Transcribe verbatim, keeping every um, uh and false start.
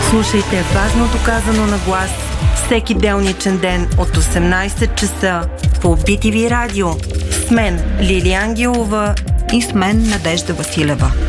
Слушайте важното казано на глас всеки делничен ден от осемнайсет часа по Би Ти Ви Радио. С мен Лили Ангелова и с мен Надежда Василева.